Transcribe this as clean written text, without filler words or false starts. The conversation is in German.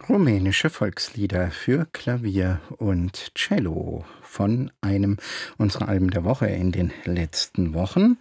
Rumänische Volkslieder für Klavier und Cello von einem unserer Alben der Woche in den letzten Wochen.